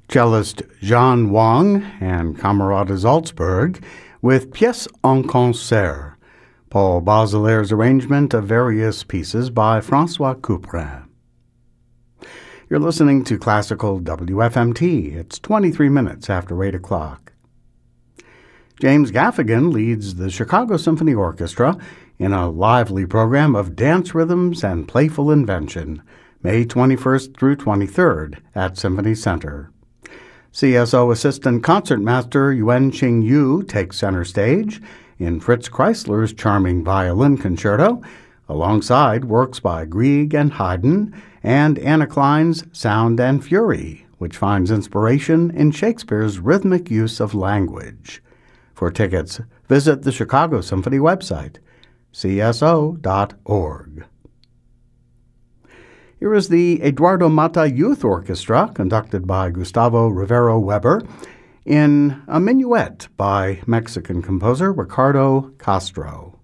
cellist Jean Wang and Camerata Salzburg with Pièce en concert, Paul Bauzelaire's arrangement of various pieces by François Couperin. You're listening to Classical WFMT. It's 23 minutes after 8 o'clock. James Gaffigan leads the Chicago Symphony Orchestra in a lively program of dance rhythms and playful invention, May 21st through 23rd at Symphony Center. CSO Assistant Concertmaster Yuan-Ching Yu takes center stage in Fritz Kreisler's charming violin concerto, alongside works by Grieg and Haydn and Anna Klein's Sound and Fury, which finds inspiration in Shakespeare's rhythmic use of language. For tickets, visit the Chicago Symphony website, cso.org. Here is the Eduardo Mata Youth Orchestra, conducted by Gustavo Rivero Weber, in a minuet by Mexican composer Ricardo Castro.